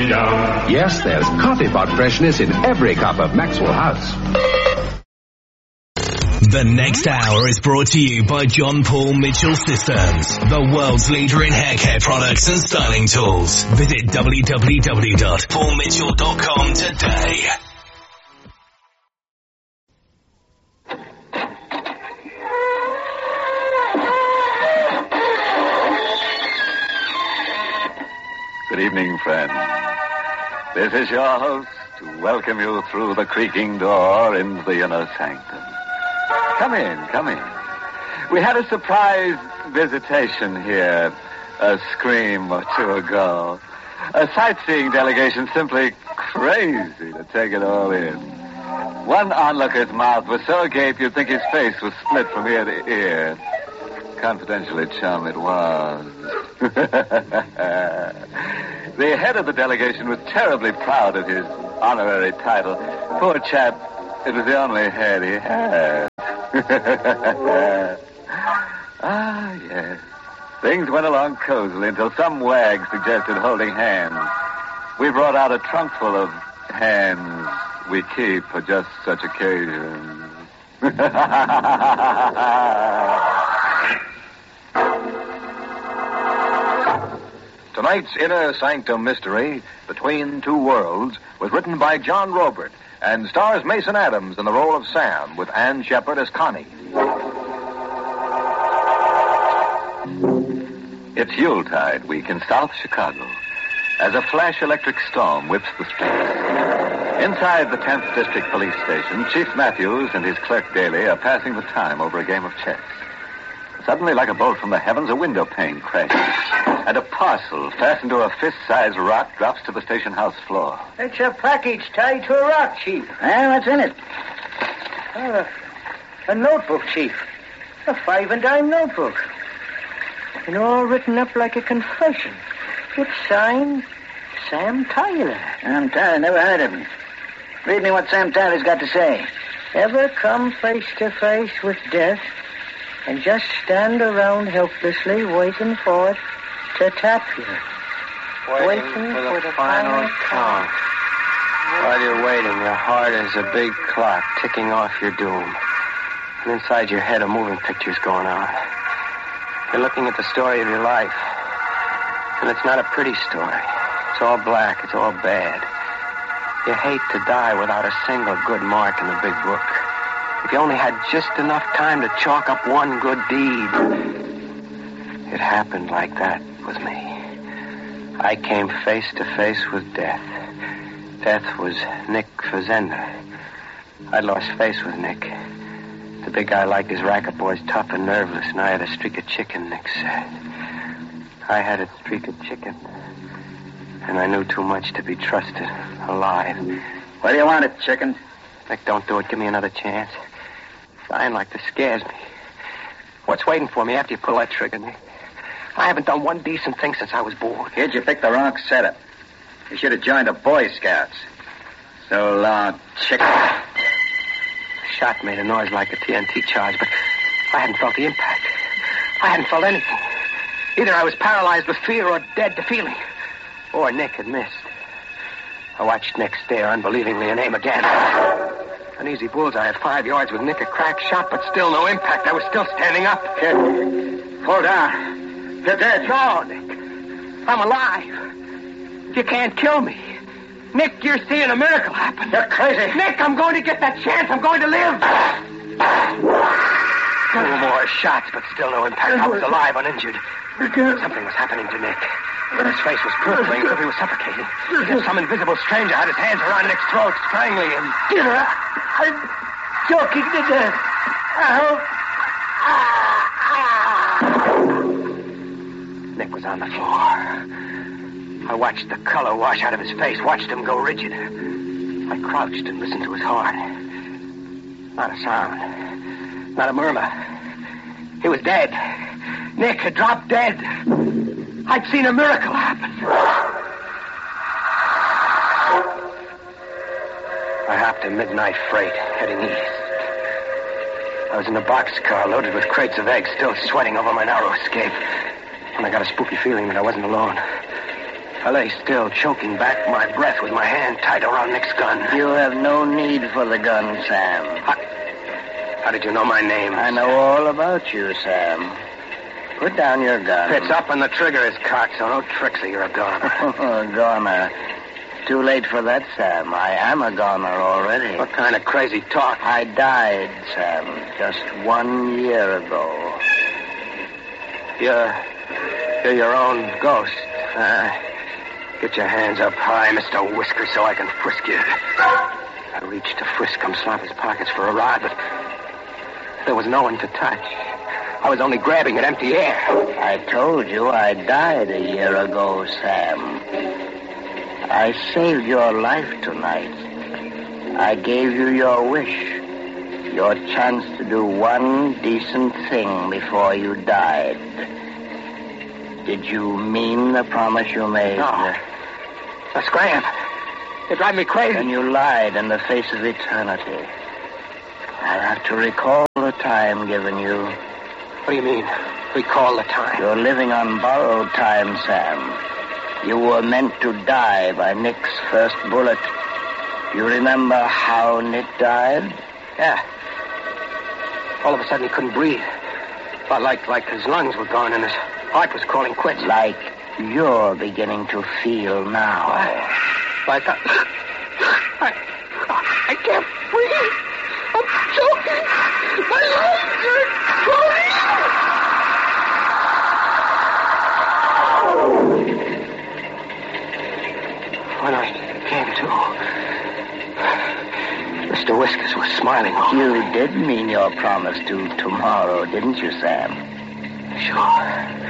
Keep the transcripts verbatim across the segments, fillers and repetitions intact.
coffee down. Yes, there's coffee pot freshness in every cup of Maxwell House. The next hour is brought to you by John Paul Mitchell Systems, the world's leader in hair care products and styling tools. Visit w w w dot paul mitchell dot com today. Good evening, friends. This is your host to welcome you through the creaking door into the inner sanctum. Come in, come in. We had a surprise visitation here a scream or two ago. A sightseeing delegation simply crazy to take it all in. One onlooker's mouth was so agape you'd think his face was split from ear to ear. Confidentially, chum, it was. The head of the delegation was terribly proud of his honorary title. Poor chap, it was the only head he had. Ah, yes. Things went along cozily until some wag suggested holding hands. We brought out a trunk full of hands we keep for just such occasions. Tonight's Inner Sanctum Mystery, Between Two Worlds, was written by John Robert and stars Mason Adams in the role of Sam, with Ann Shepard as Connie. It's Yuletide week in South Chicago as a flash electric storm whips the streets. Inside the tenth District Police Station, Chief Matthews and his clerk Daly are passing the time over a game of chess. Suddenly, like a bolt from the heavens, a window pane crashes, and a parcel fastened to a fist-sized rock drops to the station house floor. It's a package tied to a rock, Chief. And what's in it? Uh, a notebook, Chief. A five and dime notebook. And all written up like a confession. It's signed Sam Tyler. Sam Tyler, never heard of him. Read me what Sam Tyler's got to say. Ever come face to face with death and just stand around helplessly waiting for it to tap you? Waiting, waiting for, the for the final count. While you're waiting, your heart is a big clock ticking off your doom. And inside your head, a moving picture's going on. You're looking at the story of your life. And it's not a pretty story. It's all black. It's all bad. You hate to die without a single good mark in the big book. If you only had just enough time to chalk up one good deed. It happened like that with me. I came face to face with death. Death was Nick Fazenda. I'd lost face with Nick. The big guy liked his racket boys tough and nerveless, and I had a streak of chicken, Nick said. I had a streak of chicken. And I knew too much to be trusted alive. What do you want it, chicken? Nick, don't do it. Give me another chance. Dying like this scares me. What's waiting for me after you pull that trigger, Nick? I haven't done one decent thing since I was born. Kid, you picked the wrong setup. You should have joined the Boy Scouts. So long, chicken. The shot made a noise like a T N T charge, but I hadn't felt the impact. I hadn't felt anything. Either I was paralyzed with fear or dead to feeling. Or Nick had missed. I watched Nick stare unbelievingly and aim again. An easy bullseye at five yards with Nick a crack shot, but still no impact. I was still standing up. Kid, fall down. You're dead. No, Nick. I'm alive. You can't kill me. Nick, you're seeing a miracle happen. You're crazy. Nick, I'm going to get that chance. I'm going to live. Two more shots, but still no impact. I was alive, uninjured. Something was happening to Nick. His face was purpling as if he was suffocating. As if some invisible stranger had his hands around Nick's throat, strangling him. I'm choking to death. Help. Nick was on the floor. I watched the color wash out of his face, watched him go rigid. I crouched and listened to his heart. Not a sound. Not a murmur. He was dead. Nick had dropped dead. I'd seen a miracle happen. I hopped a midnight freight heading east. I was in a boxcar loaded with crates of eggs, still sweating over my narrow escape. And I got a spooky feeling that I wasn't alone. I lay still, choking back my breath with my hand tight around Nick's gun. You have no need for the gun, Sam. How, how did you know my name? I know all about you, Sam. Put down your gun. It's up and the trigger is cocked, so no tricks or you're a goner. A goner. Too late for that, Sam. I am a goner already. What kind of crazy talk? I died, Sam, just one year ago. You're, you're your own ghost. Uh, get your hands up high, Mister Whiskers, so I can frisk you. I reached to frisk Slappy's pockets for a rod, but there was no one to touch. I was only grabbing at empty air. I told you I died a year ago, Sam. I saved your life tonight. I gave you your wish. Your chance to do one decent thing before you died. Did you mean the promise you made? No. A scram. You drive me crazy. And you lied in the face of eternity. I have to recall the time given you. What do you mean, recall the time? You're living on borrowed time, Sam. You were meant to die by Nick's first bullet. You remember how Nick died? Yeah. All of a sudden he couldn't breathe. But like, like his lungs were gone and his heart was calling quits. Like you're beginning to feel now. What? Like I... I... I can't breathe. I'm choking. My lungs are going. When I came to, Mister Whiskers was smiling. You did mean your promise to tomorrow, didn't you, Sam? Sure.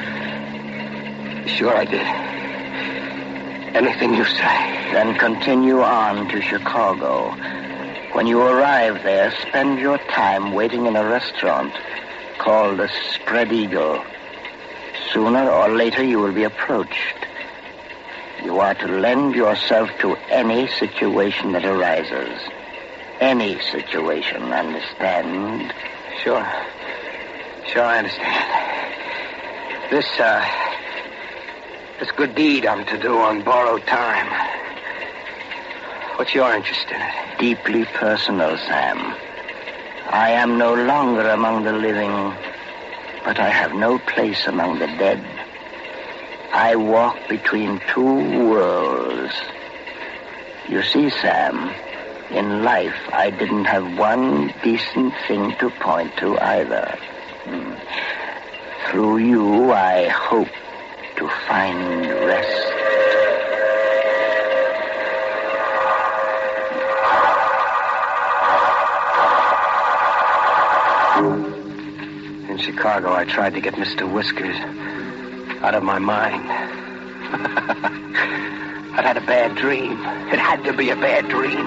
Sure I did. Anything you say. Then continue on to Chicago. When you arrive there, spend your time waiting in a restaurant called the Spread Eagle. Sooner or later you will be approached. You are to lend yourself to any situation that arises. Any situation, understand? Sure. Sure, I understand. This, uh... This good deed I'm to do on borrowed time. What's your interest in it? Deeply personal, Sam. I am no longer among the living, but I have no place among the dead. I walk between two worlds. You see, Sam, in life, I didn't have one decent thing to point to either. Hmm. Through you, I hope to find rest. In Chicago, I tried to get Mister Whiskers out of my mind. I'd had a bad dream. It had to be a bad dream.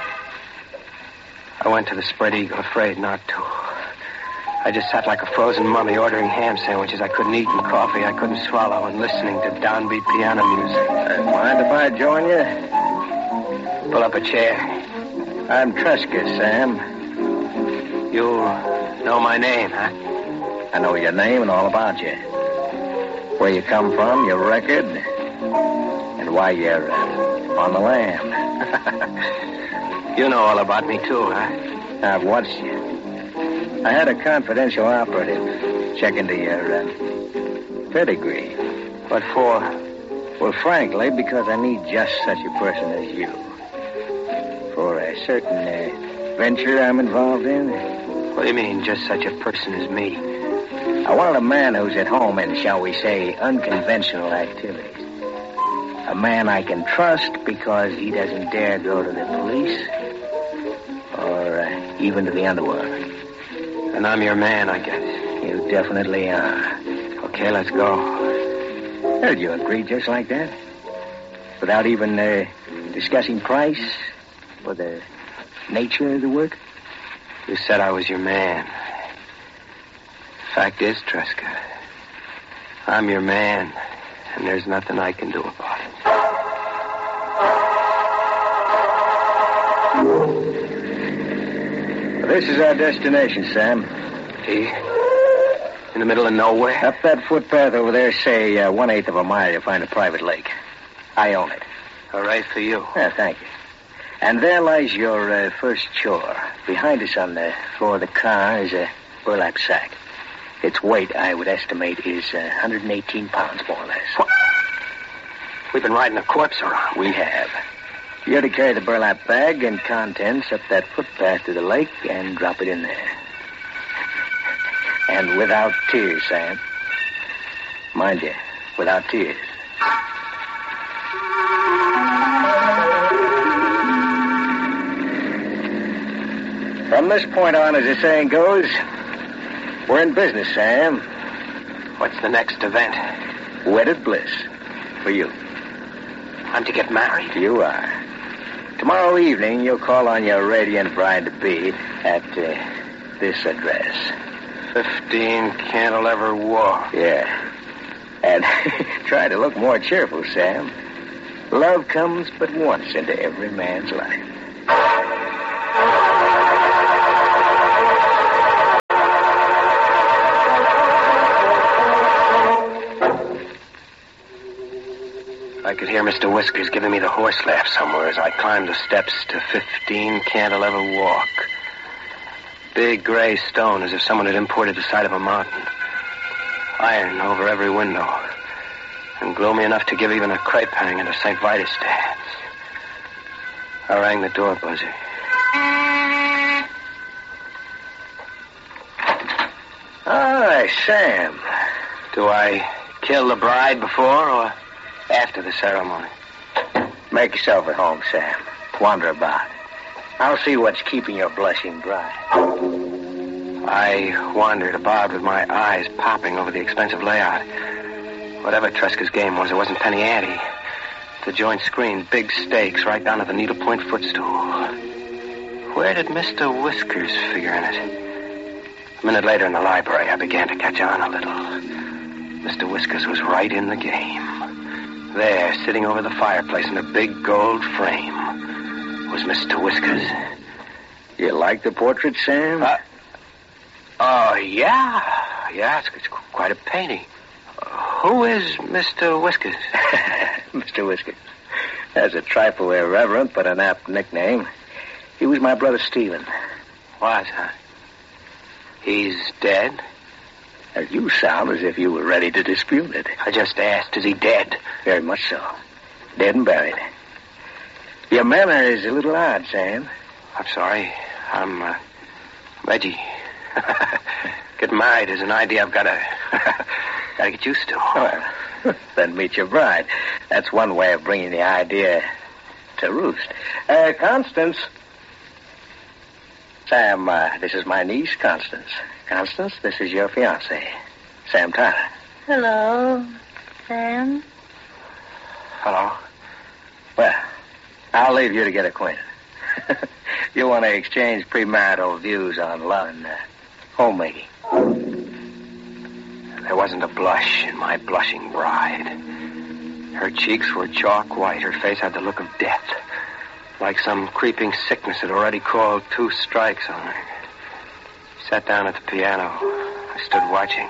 I went to the Spread Eagle, afraid not to. I just sat like a frozen mummy, ordering ham sandwiches I couldn't eat and coffee I couldn't swallow, and listening to downbeat piano music. Uh, mind if I join you? Pull up a chair. I'm Tresca, Sam. You know my name, huh? I know your name and all about you. Where you come from, your record, and why you're uh, on the lam. You know all about me, too, huh? I've watched you. I had a confidential operative check into your uh, pedigree. What for? Well, frankly, because I need just such a person as you. For a certain uh, venture I'm involved in. What do you mean, just such a person as me? I wanted a man who's at home in, shall we say, unconventional activities. A man I can trust because he doesn't dare go to the police or uh, even to the underworld. And I'm your man, I guess. You definitely are. Okay, let's go. Well, you agree just like that? Without even uh, discussing price or the nature of the work? You said I was your man. Fact is, Tresca, I'm your man, and there's nothing I can do about it. This is our destination, Sam. See? In the middle of nowhere? Up that footpath over there, say uh, one-eighth of a mile, you'll find a private lake. I own it. Hooray for you. Yeah, thank you. And there lies your uh, first chore. Behind us on the floor of the car is a burlap sack. Its weight, I would estimate, is uh, one hundred eighteen pounds, more or less. What? We've been riding a corpse around. We have. You're to carry the burlap bag and contents up that footpath to the lake and drop it in there. And without tears, Sam. Mind you, without tears. From this point on, as the saying goes, we're in business, Sam. What's the next event? Wedded bliss. For you. I'm to get married? You are. Tomorrow evening, you'll call on your radiant bride-to-be at uh, this address. fifteen Cantilever Walk. Yeah. And try to look more cheerful, Sam. Love comes but once into every man's life. I could hear Mister Whiskers giving me the horse laugh somewhere as I climbed the steps to fifteen Cantilever Walk. Big gray stone, as if someone had imported the side of a mountain. Iron over every window. And gloomy enough to give even a crepe hanging to Saint Vitus dance. I rang the door buzzer. Hi, Sam. Do I kill the bride before or after the ceremony? Make yourself at home, Sam. Wander about. I'll see what's keeping your blushing bride. I wandered about with my eyes popping over the expensive layout. Whatever Tresca's game was, it wasn't penny ante. The joint screen, big stakes, right down to the needlepoint footstool. Where did Mister Whiskers figure in it? A minute later in the library, I began to catch on a little. Mister Whiskers was right in the game. There, sitting over the fireplace in a big gold frame, was Mister Whiskers. You like the portrait, Sam? Uh, oh, yeah. Yeah, it's, it's quite a painting. Who is Mister Whiskers? Mister Whiskers. That's a trifle irreverent, but an apt nickname. He was my brother Stephen. Was, huh? He's dead? Uh, you sound as if you were ready to dispute it. I just asked, is he dead? Very much so. Dead and buried. Your manner is a little odd, Sam. I'm sorry. I'm, uh, Reggie. Getting married is an idea I've got to... got to get used to. Well, then meet your bride. That's one way of bringing the idea to roost. Uh, Constance. Sam, uh, this is my niece, Constance. Constance, this is your fiancé, Sam Tyler. Hello, Sam. Hello. Well, I'll leave you to get acquainted. You want to exchange premarital views on love and uh, homemaking. There wasn't a blush in my blushing bride. Her cheeks were chalk white. Her face had the look of death. Like some creeping sickness had already called two strikes on her. She sat down at the piano. I stood watching.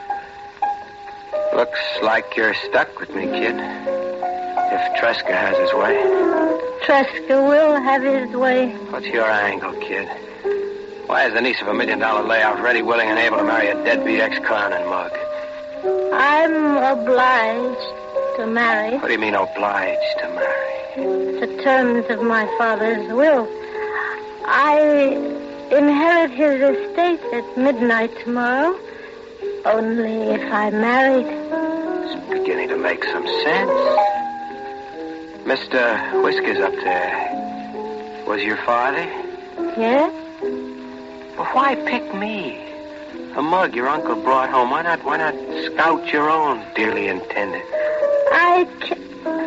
Looks like you're stuck with me, kid. If Tresca has his way. Tresca will have his way. What's your angle, kid? Why is the niece of a million-dollar layout ready, willing, and able to marry a deadbeat ex-con and mug? I'm obliged to marry. What do you mean, obliged to marry? The terms of my father's will. I inherit his estate at midnight tomorrow. Only if I'm married. It's beginning to make some sense. Mister Whiskers up there was your father? Yes? Well, why pick me? A mug your uncle brought home. Why not, why not scout your own dearly intended? I can't...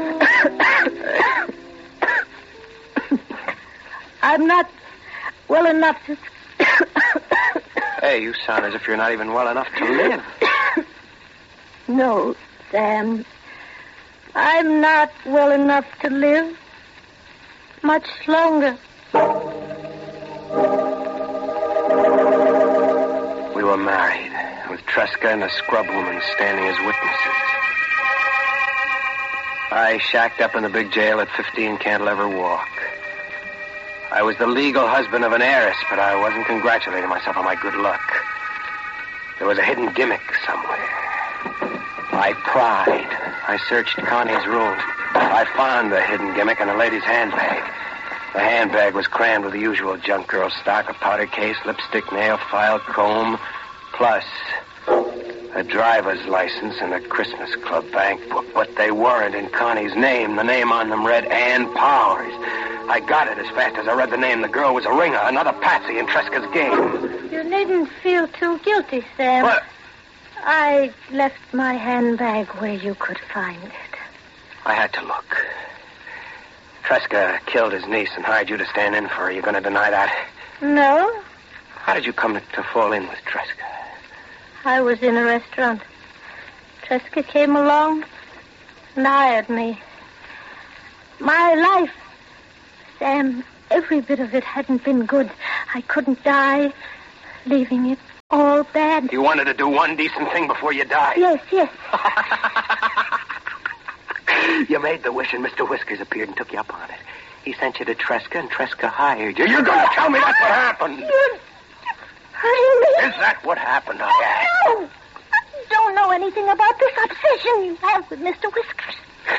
I'm not well enough to... Hey, you sound as if you're not even well enough to live. No, Sam. I'm not well enough to live much longer. We were married, with Tresca and the scrub woman standing as witnesses. I shacked up in the big jail at fifteen Cantilever Walk. I was the legal husband of an heiress, but I wasn't congratulating myself on my good luck. There was a hidden gimmick somewhere. I pried. I searched Connie's room. I found the hidden gimmick in a lady's handbag. The handbag was crammed with the usual junk girl stock, a powder case, lipstick, nail file, comb, plus a driver's license and a Christmas Club bank book. But they weren't in Connie's name. The name on them read Ann Powers. I got it as fast as I read the name. The girl was a ringer, another patsy in Tresca's game. You needn't feel too guilty, Sam. What? I left my handbag where you could find it. I had to look. Tresca killed his niece and hired you to stand in for her. You going to deny that? No. How did you come to fall in with Tresca? I was in a restaurant. Tresca came along and hired me. My life, Sam, every bit of it hadn't been good. I couldn't die, leaving it all bad. You wanted to do one decent thing before you died. Yes, yes. You made the wish and Mister Whiskers appeared and took you up on it. He sent you to Tresca and Tresca hired you. You're going to tell me that's what happened. You're hurting me. Is that what happened, I asked? No. I don't know anything about this obsession you have with Mister Whiskers.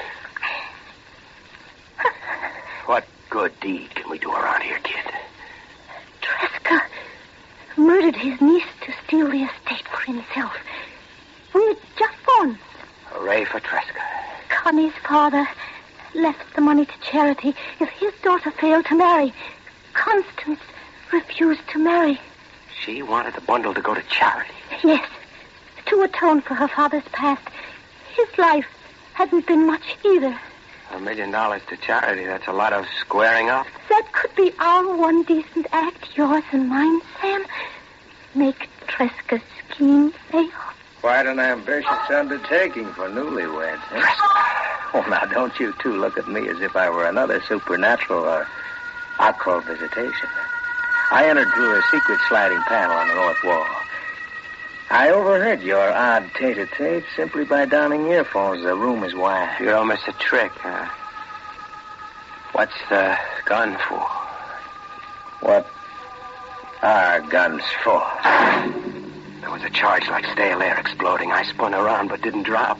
What good deed can we do around here, kid? Tresca murdered his niece to steal the estate for himself. We're just born. Hooray for Tresca. Connie's father left the money to charity if his daughter failed to marry. Constance refused to marry. She wanted the bundle to go to charity. Yes, to atone for her father's past. His life hadn't been much either. A million dollars to charity, that's a lot of squaring up. That could be our one decent act, yours and mine, Sam. Make Tresca's scheme fail. Quite an ambitious undertaking for newlyweds, huh? Oh, now, don't you two look at me as if I were another supernatural or occult visitation. I entered through a secret sliding panel on the north wall. I overheard your odd tete-a-tete simply by donning earphones. The room is wide. You don't miss a trick, huh? What's the gun for? What are guns for? There was a charge like stale air exploding. I spun around but didn't drop.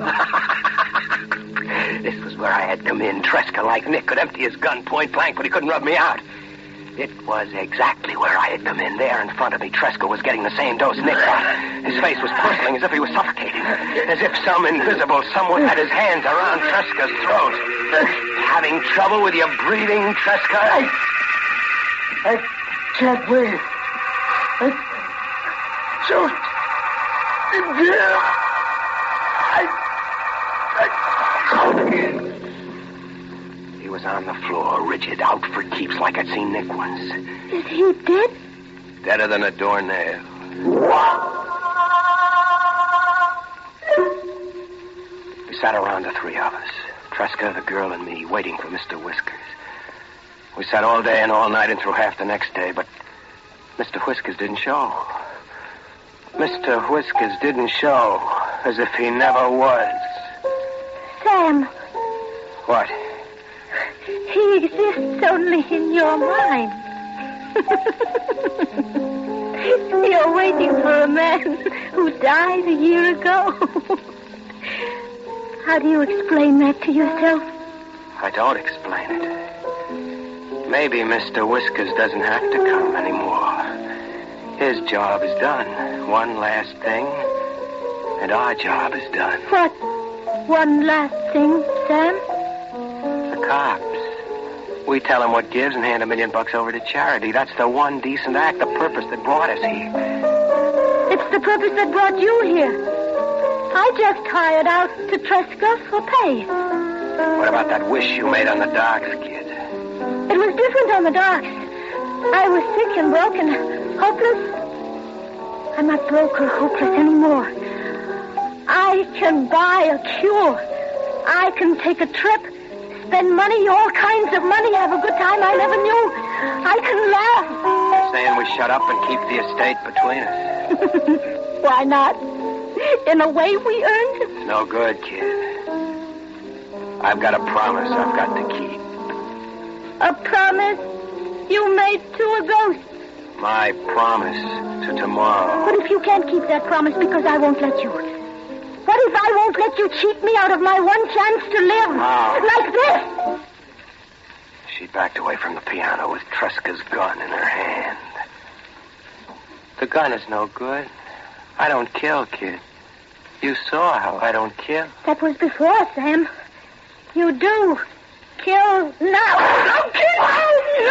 This was where I had come in. Tresca, like Nick, could empty his gun point blank, but he couldn't rub me out. It was exactly where I had come in. There in front of me, Tresca was getting the same dose Nick got. His face was purpling as if he was suffocating. As if some invisible someone had his hands around Tresca's throat. Having trouble with your breathing, Tresca? I, I can't breathe. I choked in there. I... I... He was on the floor, rigid, out for keeps like I'd seen Nick once. Is he dead? Deader than a doornail. We sat around, the three of us. Tresca, the girl, and me, waiting for Mister Whiskers. We sat all day and all night and through half the next day, but Mister Whiskers didn't show. Mister Whiskers didn't show, as if he never was. Sam. What? He exists only in your mind. You're waiting for a man who died a year ago. How do you explain that to yourself? I don't explain it. Maybe Mister Whiskers doesn't have to come anymore. His job is done. One last thing, and our job is done. What? One last thing, Sam? The cops. We tell him what gives and hand a million bucks over to charity. That's the one decent act, the purpose that brought us here. It's the purpose that brought you here. I just hired out to Tresca for pay. What about that wish you made on the docks, kid? It was different on the docks. I was sick and broken, hopeless. I'm not broke or hopeless anymore. I can buy a cure. I can take a trip, spend money, all kinds of money, have a good time I never knew. I can laugh. Saying we shut up and keep the estate between us. Why not? In a way we earned it. No good, kid. I've got a promise I've got to keep. A promise you made to a ghost. My promise to tomorrow. But if you can't keep that promise because I won't let you? What if I won't let you cheat me out of my one chance to live? How? Like this? She backed away from the piano with Tresca's gun in her hand. The gun is no good. I don't kill, kid. You saw how I don't kill. That was before, Sam. You do kill now. Don't kill!